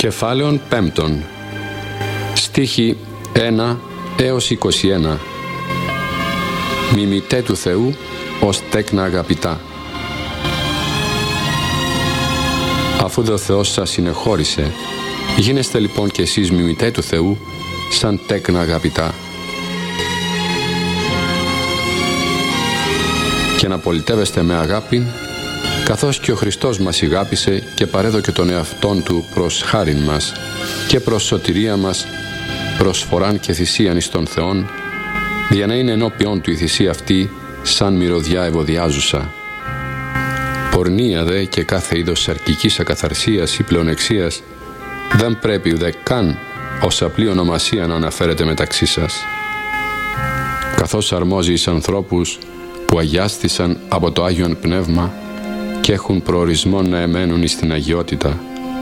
Κεφάλαιον 5. Στίχοι 1 έως 21. Μιμητέ του Θεού ως τέκνα αγαπητά. Αφού ο Θεός σας συνεχώρησε, γίνεστε λοιπόν κι εσείς μιμητέ του Θεού σαν τέκνα αγαπητά. Και να πολιτεύεστε με αγάπη, καθώς και ο Χριστός μας ηγάπησε και παρέδωκε τον εαυτόν Του προς χάριν μας και προς σωτηρία μας, προσφοράν και θυσίαν εις τον Θεόν, για να είναι ενώπιον Του η θυσία αυτή σαν μυρωδιά ευωδιάζουσα. Πορνεία δε και κάθε είδος σαρκικής ακαθαρσίας ή πλεονεξίας δεν πρέπει ουδέ καν ως απλή ονομασία να αναφέρεται μεταξύ σας, καθώς αρμόζει εις ανθρώπους που αγιάστησαν από το Άγιον Πνεύμα και έχουν προορισμό να εμένουν εις την αγιότητα.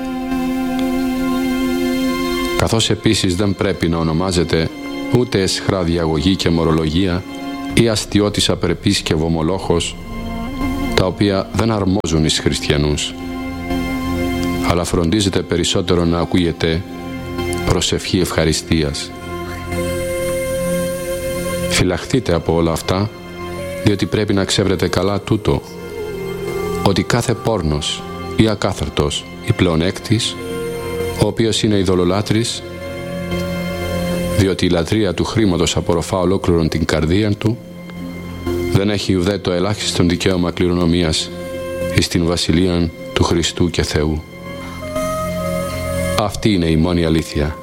Καθώς επίσης δεν πρέπει να ονομάζεται ούτε εσχρά διαγωγή και μορολογία ή αστιώτης απρεπής και βομολόχος, τα οποία δεν αρμόζουν εις χριστιανούς, αλλά φροντίζεται περισσότερο να ακούγεται προσευχή ευχαριστίας. Φυλαχθείτε από όλα αυτά, διότι πρέπει να ξέρετε καλά τούτο, ότι κάθε πόρνος ή ακάθαρτος ή πλεονέκτης, ο οποίος είναι ειδωλολάτρης, διότι η λατρεία του χρήματος απορροφά ολόκληρον την καρδία του, δεν έχει ουδέ το ελάχιστον δικαίωμα κληρονομίας εις την βασιλεία του Χριστού και Θεού. Αυτή είναι η μόνη αλήθεια.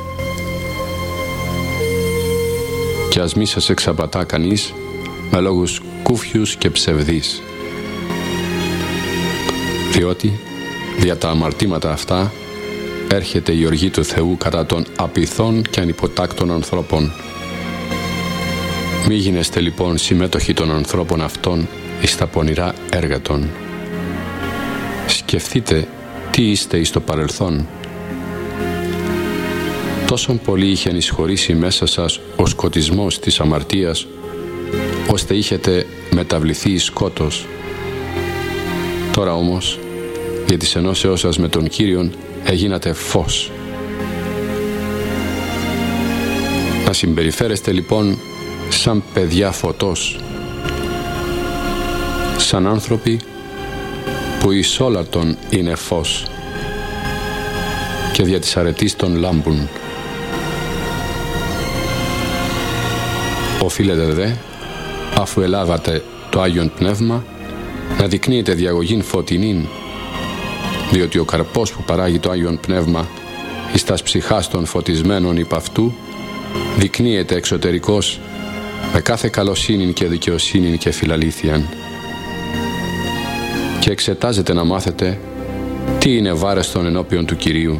Και ας μη σας εξαπατά κανείς με λόγους κούφιους και ψευδείς, διότι δια τα αμαρτήματα αυτά έρχεται η οργή του Θεού κατά των απειθών και ανυποτάκτων ανθρώπων. Μη γίνεστε λοιπόν συμμέτοχοι των ανθρώπων αυτών εις τα πονηρά έργα των. Σκεφτείτε τι είστε εις το παρελθόν. Τόσον πολύ είχε εισχωρήσει μέσα σας ο σκοτισμός της αμαρτίας, ώστε είχετε μεταβληθεί εις σκότος. Τώρα όμως, για της ενώσεώς σας με τον Κύριον, έγινατε φως. Να συμπεριφέρεστε λοιπόν σαν παιδιά φωτός, σαν άνθρωποι που εις όλατον είναι φως και δια της αρετής των λάμπουν. Οφείλετε δε, αφού ελάβατε το Άγιον Πνεύμα, να δεικνύετε διαγωγήν φωτεινήν, διότι ο καρπός που παράγει το Άγιον Πνεύμα εις τας ψυχάς των φωτισμένων υπ' αυτού δεικνύεται εξωτερικός με κάθε καλοσύνην και δικαιοσύνην και φιλαλήθειαν. Και εξετάζετε να μάθετε τι είναι βάρεστον ενώπιον του Κυρίου.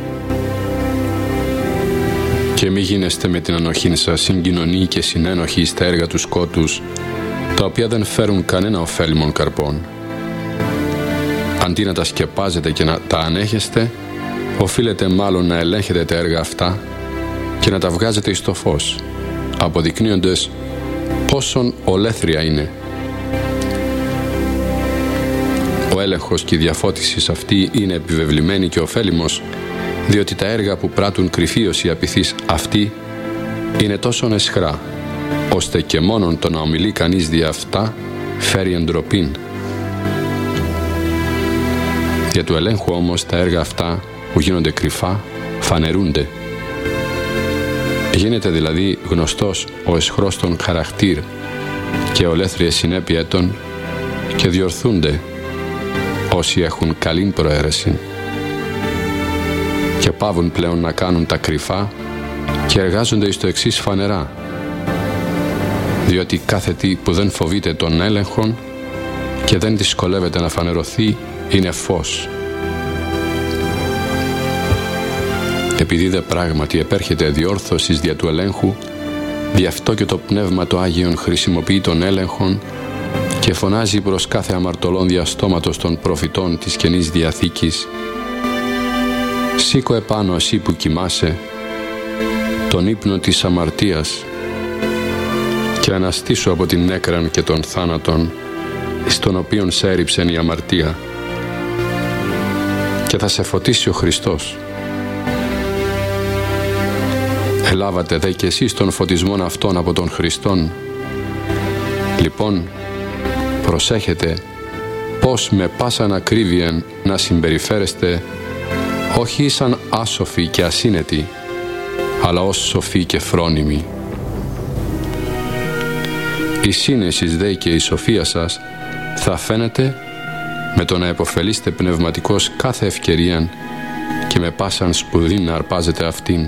Και μη γίνεστε με την ανοχήν σας συγκοινωνοί και συνένοχοι στα έργα του σκότους, τα οποία δεν φέρουν κανένα ωφέλιμον καρπόν. Αντί να τα σκεπάζετε και να τα ανέχεστε, οφείλετε μάλλον να ελέγχετε τα έργα αυτά και να τα βγάζετε εις το φως, αποδεικνύοντες πόσον ολέθρια είναι. Ο έλεγχος και η διαφώτιση αυτή είναι επιβεβλημένη και ωφέλιμος, διότι τα έργα που πράττουν κρυφίως οι απειθείς αυτοί είναι τόσον εσχρά, ώστε και μόνον το να ομιλεί κανείς δια αυτά φέρει εντροπήν. Για του ελέγχου όμως τα έργα αυτά που γίνονται κρυφά φανερούνται. Γίνεται δηλαδή γνωστός ο εσχρός των χαρακτήρ και ολέθριες συνέπεια των, και διορθούνται όσοι έχουν καλήν προαίρεση και πάβουν πλέον να κάνουν τα κρυφά και εργάζονται εις το εξής φανερά, διότι κάθε τι που δεν φοβείται τον έλεγχον και δεν δυσκολεύεται να φανερωθεί είναι φως. Επειδή δε πράγματι επέρχεται διόρθωσης δια του ελέγχου, δι' αυτό και το Πνεύμα το Άγιον χρησιμοποιεί τον έλεγχον και φωνάζει προς κάθε αμαρτωλόν διαστόματος των προφητών της Καινής Διαθήκης: «Σήκω επάνω εσύ που κοιμάσαι τον ύπνο της αμαρτίας και αναστήσου από την νέκραν και των θάνατων εις τον οποίον σε έριψεν η αμαρτία, και θα σε φωτίσει ο Χριστός, Ελάβατε δε κι εσείς τον φωτισμόν αυτόν από τον Χριστόν. Λοιπόν, προσέχετε πώς με πάσαν ακρίβειαν να συμπεριφέρεστε, όχι σαν άσοφοι και ασύνετοι, αλλά ως σοφοί και φρόνιμοι. Η σύνεσης δε και η σοφία σας θα φαίνεται με το να επωφελείστε πνευματικώς κάθε ευκαιρίαν και με πάσαν σπουδή να αρπάζετε αυτήν.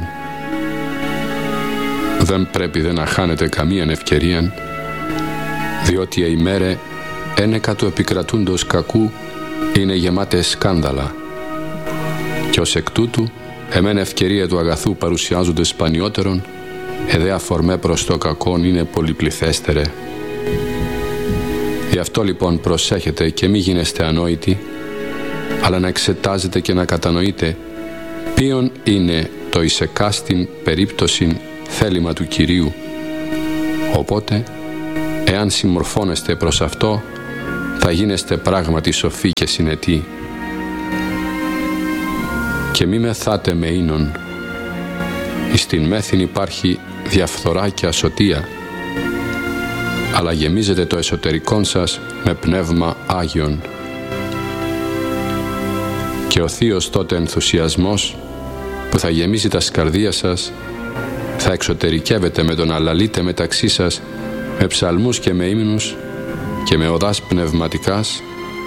Δεν πρέπει δε να χάνετε καμίαν ευκαιρίαν, διότι οι μέρε ένεκα του επικρατούντος κακού είναι γεμάτες σκάνδαλα, και ως εκ τούτου εμένα ευκαιρία του αγαθού παρουσιάζονται σπανιότερον, εδέ αφορμέ προς το κακόν είναι πολυπληθέστερε. Γι' αυτό λοιπόν προσέχετε και μη γίνεστε ανόητοι, αλλά να εξετάζετε και να κατανοείτε ποιον είναι το εις εκάστην περίπτωση θέλημα του Κυρίου. Οπότε, εάν συμμορφώνεστε προς αυτό, θα γίνεστε πράγματι σοφοί και συνετοί. Και μη μεθάτε με ίνον. Εις την μέθην υπάρχει διαφθορά και ασωτεία, αλλά γεμίζετε το εσωτερικόν σας με πνεύμα Άγιον. Και ο θείος τότε ενθουσιασμός που θα γεμίζει τα σκαρδία σας θα εξωτερικεύεται με το να λαλείτε μεταξύ σας με ψαλμούς και με ύμνους και με οδάς πνευματικάς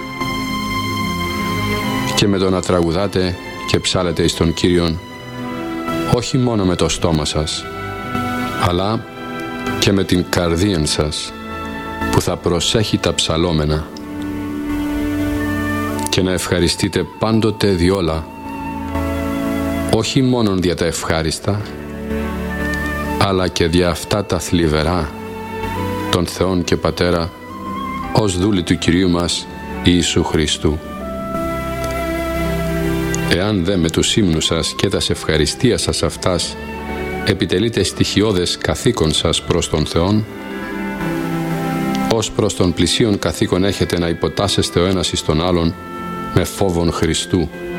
και με το να τραγουδάτε και ψάλετε εις τον Κύριον, όχι μόνο με το στόμα σας, αλλά και με την καρδίαν σας που θα προσέχει τα ψαλόμενα, και να ευχαριστείτε πάντοτε διόλα, όχι μόνον δια τα ευχάριστα, αλλά και δια αυτά τα θλιβερά, τον Θεόν και Πατέρα, ως δούλοι του Κυρίου μας Ιησού Χριστού. Εάν δε με τους ύμνους σας και τας ευχαριστίας σας αυτάς επιτελείτε στοιχειώδες καθήκον σας προς τον Θεόν, ως προς τον πλησίον καθήκον έχετε να υποτάσσεστε ο ένας εις τον άλλον με φόβον Χριστού.